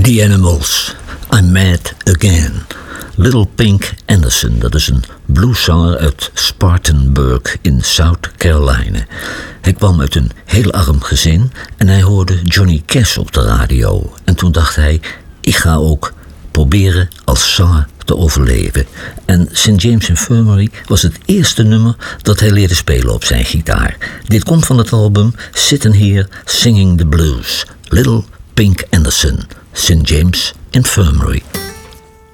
The Animals, I'm Mad Again. Little Pink Anderson, dat is een blueszanger uit Spartanburg in South Carolina. Hij kwam uit een heel arm gezin en hij hoorde Johnny Cash op de radio. En toen dacht hij, ik ga ook proberen als zanger te overleven. En St. James Infirmary was het eerste nummer dat hij leerde spelen op zijn gitaar. Dit komt van het album Sitting Here Singing the Blues. Little Pink Anderson, St. James Infirmary.